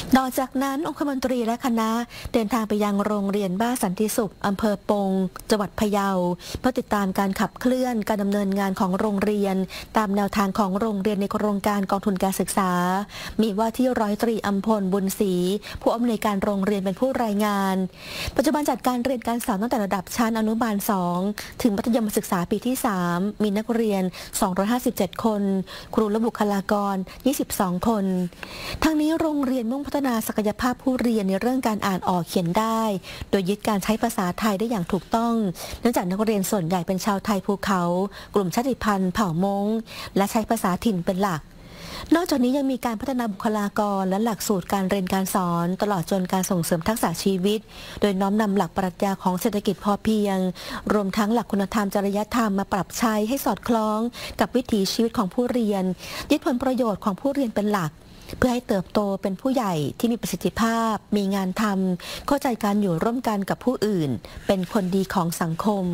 นอกจากนั้นองคมนตรีและคณะเดินทางไปยังโรงเรียนบ้านสันติสุขอำเภอปงจังหวัดพะเยาเพื่อติดตามการขับเคลื่อนการดำเนินงานของโรงเรียนตามแนวทางของโรงเรียนในโครงการกองทุนการศึกษามีว่าที่ร้อยตรีอัมพลบุญศรีผู้อำนวยการโรงเรียนเป็นผู้รายงานปัจจุบันจัดการเรียนการสอนตั้งแต่ระดับชั้นอนุบาล2ถึงมัธยมศึกษาปีที่3มีนักเรียน257คนครูและบุคลากร22คนทั้งนี้โรงเรียนมุ่งพัฒนาศักยภาพผู้เรียนในเรื่องการอ่านออกเขียนได้โดยยึดการใช้ภาษาไทยได้อย่างถูกต้องเนื่องจากนักเรียนส่วนใหญ่เป็นชาวไทยภูเขากลุ่มชาติพันธุ์เผ่ามงและใช้ภาษาถิ่นเป็นหลักนอกจากนี้ยังมีการพัฒนาบุคลากรและหลักสูตรการเรียนการสอนตลอดจนการส่งเสริมทักษะชีวิตโดยน้อมนำหลักปรัชญาของเศรษฐกิจพอเพียงรวมทั้งหลักคุณธรรมจริยธรรมมาปรับใช้ให้สอดคล้องกับวิถีชีวิตของผู้เรียนยึดผลประโยชน์ของผู้เรียนเป็นหลักเพื่อให้เติบโตเป็นผู้ใหญ่ที่มีประสิทธิภาพมีงานทำเข้าใจการอยู่ร่วมกันกับผู้อื่นเป็นคนดีของสังคม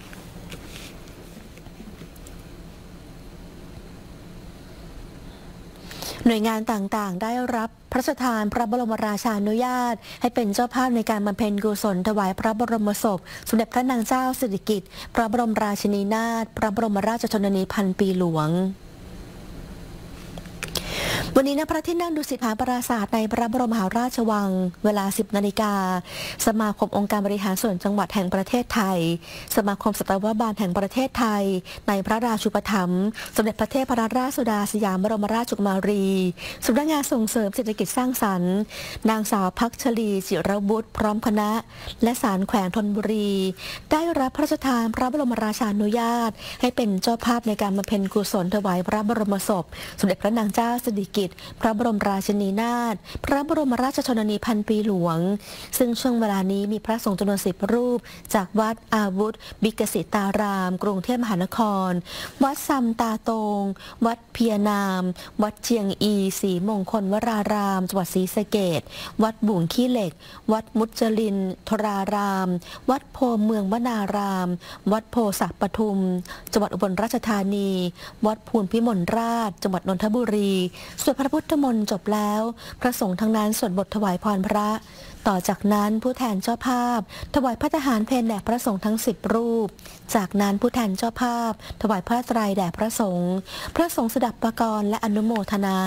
หน่วยงานต่างๆได้รับพระราชทานพระบรมราชานุญาตให้เป็นเจ้าภาพในการบำเพ็ญกุศลถวายพระบรมศพสมเด็จพระนางเจ้าสิริกิติ์พระบรมราชินีนาถพระบรมราชชนนีพันปีหลวงวันนี้ณพระที่นั่งดุสิตมหาปราสาทในพระบรมมหาราชวังเวลา 10 นาฬิกาสมาคมองค์การบริหารส่วนจังหวัดแห่งประเทศไทยสมาคมสัตวบาลแห่งประเทศไทยในพระราชูปถัมภ์สมเด็จพระเทพรัตนราชสุดาสยามบรมราชกุมารีสำนักงานส่งเสริมเศรษฐกิจสร้างสรรค์นางสาวพักชลีจิรบุตรพร้อมคณะและศาลแขวงธนบุรีได้รับพระราชทานพระบรมราชานุญาตให้เป็นเจ้าภาพในการบำเพ็ญกุศลถวายพระบรมศพสมเด็จพระนางเจ้าสิริกิติ์พระบรมราชินีนาถพระบรมราชชนนีพันปีหลวงซึ่งช่วงเวลานี้มีพระสงฆ์จำนวน10 รูปจากวัดอาวุธบิกสิตารามกรุงเทพมหานครวัดซัมตาโตงวัดเพียนามวัดเจียงอีศรีมงคลวรารามจังหวัดศรีสะเกษวัดบุ่งขี้เหล็กวัดมุจลินทรารามวัดโพเมืองวนารามวัดโพศักปทุมจังหวัดอุบลราชธานีวัดภูลพิมลราชจังหวัดนนทบุรีสวดพระพุทธมนต์จบแล้วพระสงฆ์ทั้งนั้นสวดบทถวายพรพระต่อจากนั้นผู้แทนเจ้าภาพถวายพระทหารเพลแด่พระสงฆ์ทั้ง10 รูปจากนั้นผู้แทนเจ้าภาพถวายผ้าไตรแด่พระสงฆ์สดับปกรณ์และอนุโมทนา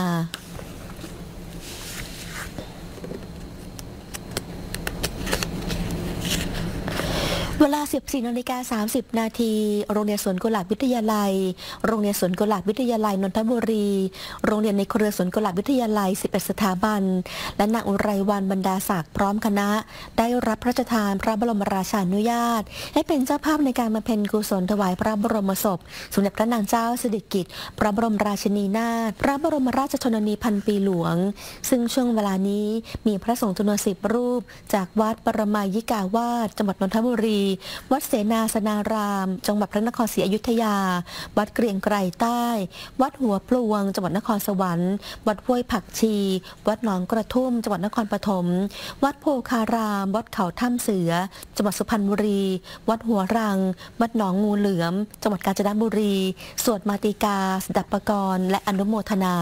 เวลา 14:30 นาทีโรงเรียนสวนกุหลาบวิทยาลัยโรงเรียนสวนกุหลาบวิทยาลัยนนทบุรีโรงเรียนในเครือสวนกุหลาบวิทยาลัย11 สถาบันและนางอุไรวรรณบรรดาศักดิ์พร้อมคณะได้รับพระราชทานพระบรมราชานุญาตให้เป็นเจ้าภาพในการบำเพ็ญกุศลถวายพระบรมศพสมเด็จพระนางเจ้าสิริกิติ์พระบรมราชินีนาถพระบรมราชชนนีพันปีหลวงซึ่งช่วงเวลานี้มีพระสงฆ์จำนวน10 รูปจากวัดปรมายิกาวาสจังหวัดนนทบุรีวัดเสนาสนารามจังหวัดพระนครศรีอยุธยาวัดเกรียงไกรใต้วัดหัวพลวงจังหวัดนครสวรรค์วัดห้วยผักชีวัดหนองกระทุ่มจังหวัดนครปฐมวัดโพคารามวัดเขาถ้ำเสือจังหวัดสุพรรณบุรีวัดหัวรังวัดหนองงูเหลือมจังหวัดกาญจนบุรีสวดมาติกาสดับปกรณ์และอนุโมทนา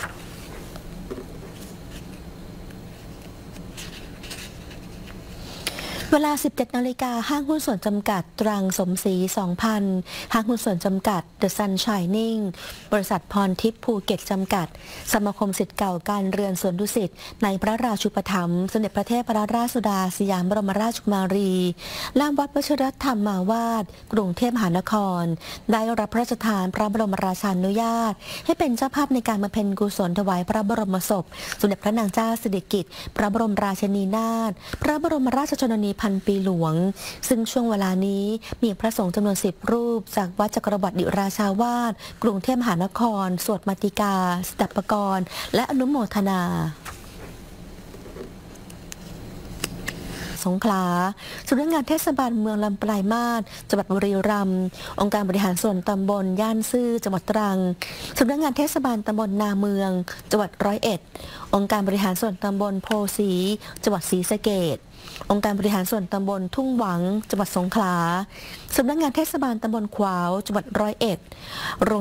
เวลา 17 นาฬิกาห้างหุ้นส่วนจำกัดตรังสมศรี 2,000 ห้างหุ้นส่วนจำกัด The Sun Shining บริษัทพรทิพย์ภูเก็ตจำกัดสมาคมศิษย์เก่าการเรือนสวนดุสิตในพระราชูปถัมภ์สมเด็จพระเทพรัตนราชสุดาสยามบรมราชกุมารีลานวัดวชิรธรรมาวาสกรุงเทพมหานครได้รับพระราชทานพระบรมราชานุญาตให้เป็นเจ้าภาพในการบำเพ็ญกุศลถวายพระบรมศพสมเด็จพระนางเจ้าสิริกิติ์พระบรมราชินีนาถพระบรมราชชนนีพันปีหลวงซึ่งช่วงเวลานี้มีพระสงฆ์จำนวน10 รูปจากวัดจักรวรรดิราชาวาสกรุงเทพมหานครสวดมาติกาสดับปกรณ์และอนุโมทนาสงขลาสำนักงานเทศบาลเมืองลำปลายมาศจังหวัดบุรีรัมย์องค์การบริหารส่วนตำบลย่านซื่อจังหวัดตรังสำนักงานเทศบาลตำบลนาเมืองจังหวัด101องค์การบริหารส่วนตำบลโพสีจังหวัดศรีสะเกษองค์การบริหารส่วนตำบลทุ่งหวังจังหวัดสงขลาสำนักงานเทศบาลตำบลขวาวจังหวัด101